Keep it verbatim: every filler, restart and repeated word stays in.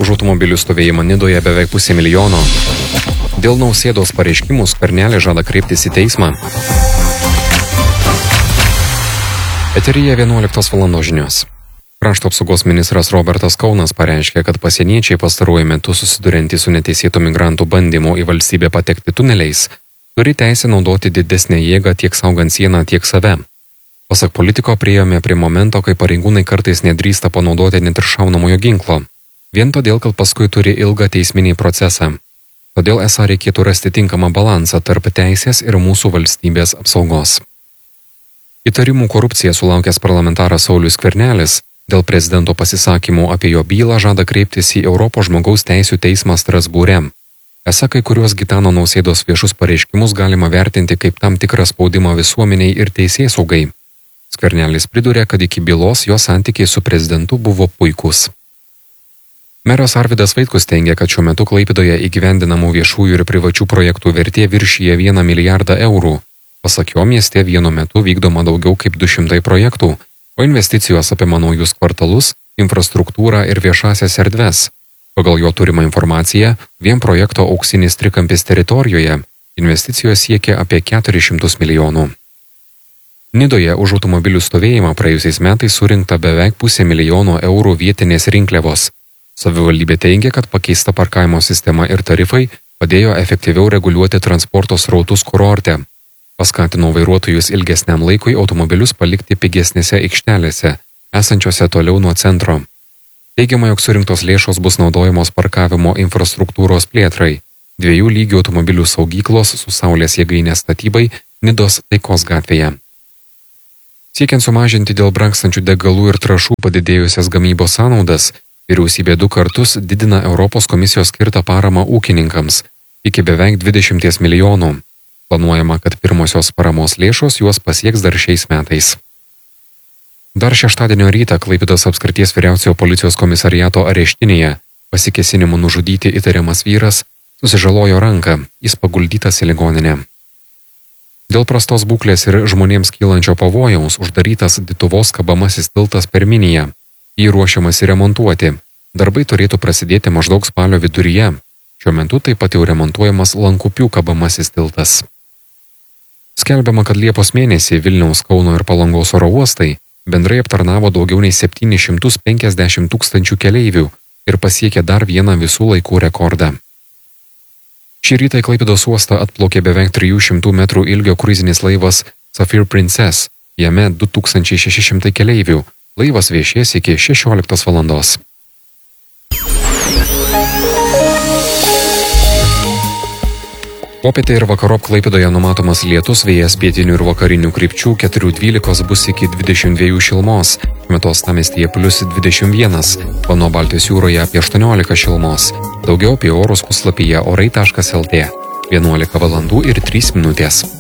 už automobilių stovėjimą Nidoje beveik pusė milijono. Dėl Nausėdos pareiškimų Skvernelis žada kreiptis į teismą. Eteryje vienuoliktos valandos žinios. Krašto apsaugos ministras Robertas Kaunas pareiškė, kad pasieniečiai pastaruoju metu susiduriantys su neteisėtų migrantų bandymu į valstybę patekti tuneliais turi teisę naudoti didesnę jėgą tiek saugant sieną, tiek save. Pasak politiko, priėjome prie momento, kai pareigūnai kartais nedrįsta panaudoti net ir šaunamojo ginklo, vien todėl, kad paskui turi ilgą teisminį procesą. Todėl esą reikėtų rasti tinkamą balansą tarp teisės ir mūsų valstybės apsaugos. Įtarimų korupcija sulaukęs parlamentaras Saulius Skvernelis dėl prezidento pasisakymų apie jo bylą žada kreiptis į Europos žmogaus teisių teismą Strasbūre. Esą kai kuriuos Gitano Nausėdos viešus pareiškimus galima vertinti kaip tam tikrą spaudimą visuomeniai ir teisėsaugai. Skvernelis pridūrė, kad iki bylos jo santykiai su prezidentu buvo puikūs. Meras Arvydas Vaitkus teigia, kad šiuo metu Klaipėdoje įgyvendinamų viešųjų ir privačių projektų vertė viršyje vieną milijardą eurų. Pasak jo, mieste vienu metu vykdoma daugiau kaip du šimtai projektų, o investicijos apima naujus kvartalus, infrastruktūrą ir viešasias erdves. Pagal jo turimą informaciją, vien projekto Auksinis trikampis teritorijoje investicijos siekia apie keturis šimtus milijonų. Nidoje už automobilių stovėjimą praėjusiais metais surinkta beveik pusė milijono eurų vietinės rinkliavos. Savivaldybė teigia, kad pakeista parkavimo sistema ir tarifai padėjo efektyviau reguliuoti transporto srautus kurorte. Paskatino vairuotojus ilgesniam laikui automobilius palikti pigesnėse aikštelėse, esančiose toliau nuo centro. Teigiama, jog surinktos lėšos bus naudojamos parkavimo infrastruktūros plėtrai, dviejų lygių automobilių saugyklos su saulės jėgainės statybai Nidos Taikos gatvėje. Siekiant sumažinti dėl brangstančių degalų ir trąšų padidėjusias gamybos sąnaudas, vyriausybė du kartus didina Europos komisijos skirtą paramą ūkininkams iki beveik dvidešimties milijonų. Planuojama, kad pirmosios paramos lėšos juos pasieks dar šiais metais. Dar šeštadienio rytą Klaipėdos apskrities vyriausiojo policijos komisariato areštinėje pasikėsinimu nužudyti įtariamas vyras susižalojo ranką, jis paguldytas į ligoninę. Dėl prastos būklės ir žmonėms kylančio pavojaus uždarytas Dituvos kabamasis tiltas per Miniją. Jį ruošiamasi remontuoti. Darbai turėtų prasidėti maždaug spalio viduryje. Šiuo metu taip pat jau remontuojamas Lankupių kabamasis tiltas. Skelbiama, kad Liepos mėnesį Vilniaus, Kauno ir Palangos oro uostai bendrai aptarnavo daugiau nei septynis šimtus penkiasdešimt tūkstančių keleivių ir pasiekė dar vieną visų laikų rekordą. Šį rytą į Klaipėdos uostą atplaukė beveik trijų šimtų metrų ilgio kruizinis laivas Sapphire Princess, jame du tūkstančiai šeši šimtai keleivių, laivas viešės iki šešioliktos valandos. Popietė ir vakarop Klaipėdoje numatomas lietus, vėjas pietinių ir vakarinių krypčių keturių dvylikos bus iki dvidešimt dviejų šilumos, Metos Uostamiestyje plius dvidešimt vienas, o nuo Baltijos jūroje apie aštuoniolika šilumos. Daugiau apie orus puslapyje orai taškas lt. vienuolika valandų ir trys minutės.